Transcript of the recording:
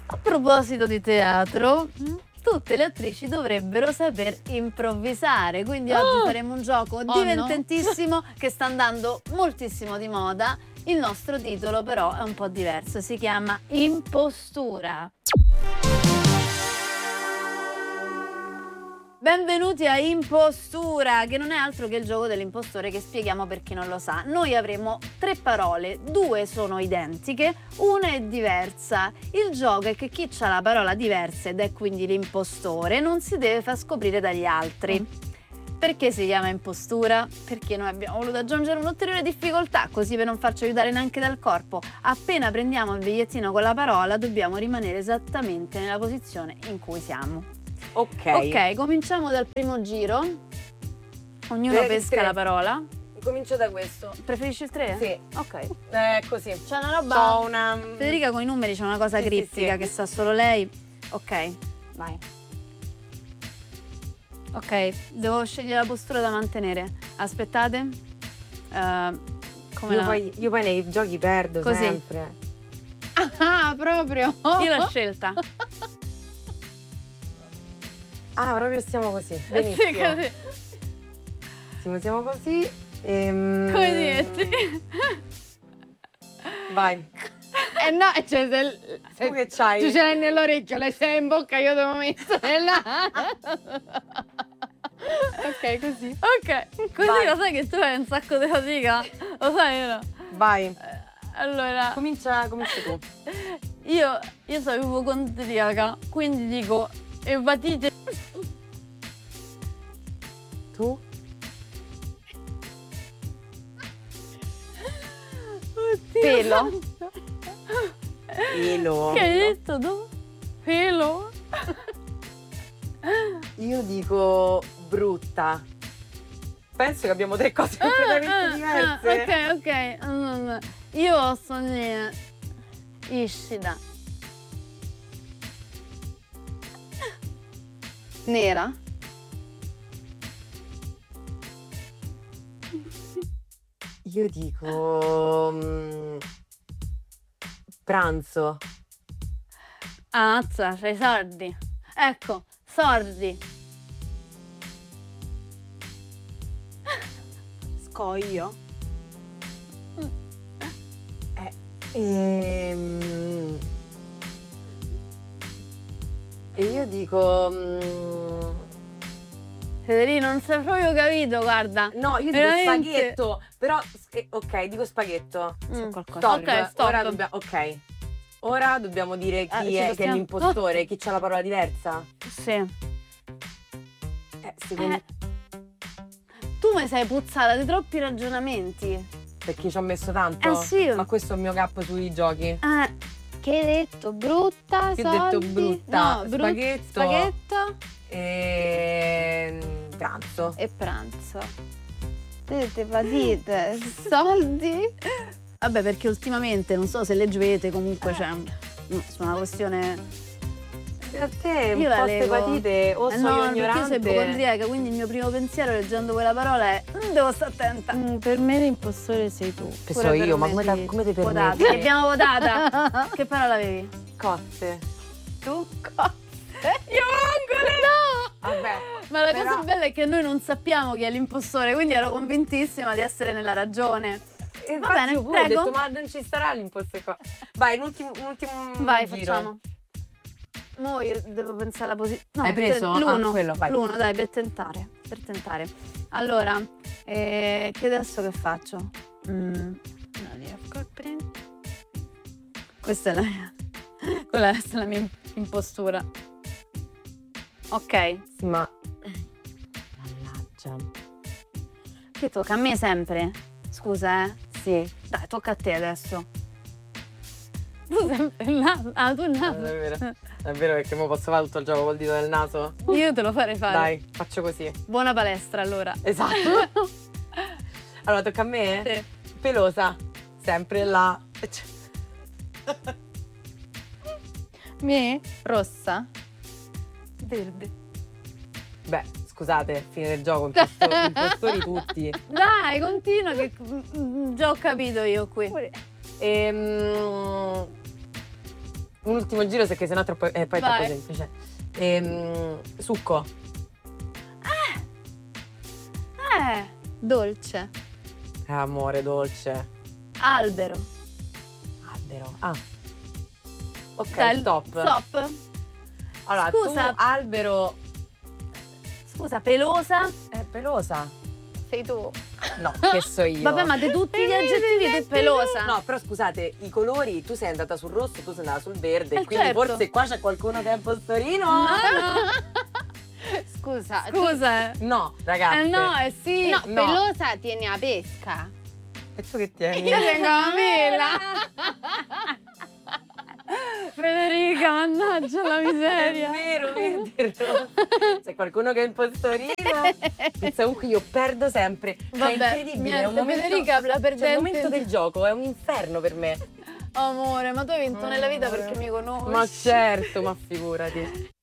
A proposito di teatro, tutte le attrici dovrebbero saper improvvisare, quindi oggi faremo un gioco divertentissimo che sta andando moltissimo di moda. Il nostro titolo però è un po' diverso, si chiama Impostura. Benvenuti a Impostura, che non è altro che il gioco dell'impostore che spieghiamo per chi non lo sa. Noi avremo 3 parole, 2 sono identiche, una è diversa. Il gioco è che chi ha la parola diversa ed è quindi l'impostore non si deve far scoprire dagli altri. Perché si chiama impostura? Perché noi abbiamo voluto aggiungere un'ulteriore difficoltà, così per non farci aiutare neanche dal corpo. Appena prendiamo il bigliettino con la parola dobbiamo rimanere esattamente nella posizione in cui siamo. Ok, cominciamo dal primo giro. Ognuno pesca la parola. Comincio da questo. Preferisci il 3? Sì. Ok. Così. C'è una roba. C'ho una. Federica con i numeri c'è una cosa criptica che sa solo lei. Ok, vai. Ok, devo scegliere la postura da mantenere. Aspettate. Io poi nei giochi perdo così. Sempre. Ah, proprio. Io l'ho scelta. Ah, proprio stiamo così. Benissimo. Sì, così. Siamo così. Come dici? Vai. No, cioè se Tu che c'hai? tu ce l'hai nell'orecchio, lei sei in bocca, io devo mettere là. Ok, così. Ok, così Vai. lo sai che tu hai un sacco di fatica? Lo sai, no? Vai. Allora, Comincia tu. io sono ipocondriaca, quindi dico epatite. Tu? Oddio. Pelo. Pelo. Che hai detto tu? Pelo? Io dico brutta. Penso che abbiamo 3 cose completamente diverse. Ok. Io posso dire Ishida. Nera. Io dico pranzo. Ammazza, sei sordi. Ecco, sordi. Scoglio. E io dico Federico, non sei proprio capito, guarda. no, io dico veramente. spaghetto. Però ok, dico spaghetto. qualcosa. Ok, stop. Ora dobbiamo dire chi ci è che è possiamo- l'impostore, chi c'ha la parola diversa. Sì. Secondo Tu mi sei puzzata di troppi ragionamenti. perché ci ho messo tanto. Sì. Ma questo è il mio cap sui giochi. Che hai detto? Brutta, Io ho detto soldi? brutta, No, spaghetto e pranzo. e pranzo. Vedete, patite, soldi. Vabbè, perché ultimamente, non so se leggete, comunque c'è su una questione. A te un Io po' la ste leggo. patite o sono No, perché io ignorante. sono ipocondriaca, quindi il mio primo pensiero leggendo quella parola è devo stare attenta. Per me l'impostore sei tu. Che Pure so per io, ma me, come, sì. come ti Votata. permetti? L'abbiamo votata. Che parola avevi? Cotte. Tu? Io ancora no! Vabbè. Ma la Però- cosa bella è che noi non sappiamo chi è l'impostore, quindi ero convintissima di essere nella ragione. E Va bene, io pure ho prego. detto, ma non ci sarà l'impostore qua. Vai, un ultimo Vai, giro. facciamo. Mo io devo pensare alla posizione. No, Hai preso? l'uno. Quello, vai. L'uno, dai, per tentare. Allora, che adesso che faccio? Non riesco a prendere. Questa è la mia. Questa è la mia impostura. Ok. Sì, ma mannaggia. Che tocca a me sempre? Scusa, Sì. Dai, tocca a te adesso. Tu sempre il naso. Ah, tu il naso. È vero. È vero perché mo posso fare tutto il gioco col dito nel naso. Io te lo farei fare. Dai, faccio così. Buona palestra allora. Esatto. Allora, tocca a me? Sì. Pelosa. Sempre là. Me? Rossa. Verde. Beh, scusate, fine del gioco, impostori tutti. Dai, continua che già ho capito io qui. Ehm, Un ultimo giro perché sennò poi è troppo Vai. semplice. Succo. Dolce. Amore dolce. Albero. Albero. Ok, Dai, stop. Stop. Allora, Scusa. tu albero Scusa, pelosa. è pelosa. Sei tu. No, che so io. Vabbè, ma di tutti gli aggettivi tu pelosa. No, però scusate, i colori, tu sei andata sul rosso, tu sei andata sul verde, quindi certo. forse qua c'è qualcuno che è impostorino. No. Scusa. Scusa. No, ragazze. No, sì. No, No. pelosa tieni a pesca. E tu che tieni? Io tengo la mela. Federica, mannaggia la miseria. È vero, vedi? C'è qualcuno che è impostorino. Pensa, comunque io perdo sempre. Vabbè, è incredibile, è un niente, momento, Federica, la cioè, perdente. il momento del gioco è un inferno per me. Amore, ma tu hai vinto nella vita perché mi conosci. Ma certo, ma figurati.